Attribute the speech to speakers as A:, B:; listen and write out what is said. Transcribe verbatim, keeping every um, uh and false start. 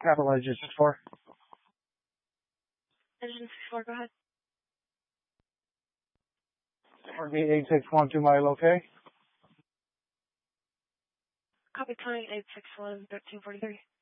A: Capital Engine six four.
B: Engine six four, go ahead.
A: Heartbeat eight six one two mile, okay?
B: Copy, Tony eight six one, thirteen forty-three.